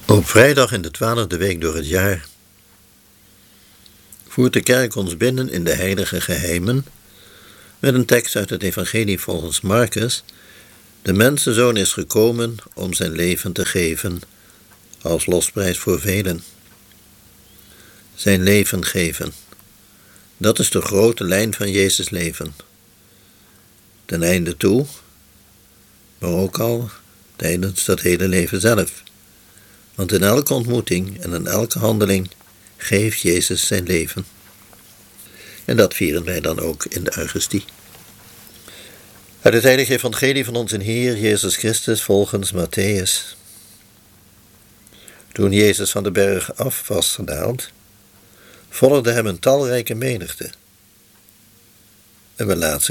Op vrijdag in de 12e week door het jaar voert de kerk ons binnen in de heilige geheimen met een tekst uit het evangelie volgens Marcus. De mensenzoon is gekomen om zijn leven te geven als losprijs voor velen. Zijn leven geven. Dat is de grote lijn van Jezus' leven. Ten einde toe, maar ook al tijdens dat hele leven zelf. Want in elke ontmoeting en in elke handeling geeft Jezus zijn leven. En dat vieren wij dan ook in de Eucharistie. Uit het heilige evangelie van onze Heer Jezus Christus volgens Matthäus. Toen Jezus van de berg af was gedaald, volgde hem een talrijke menigte. En we laten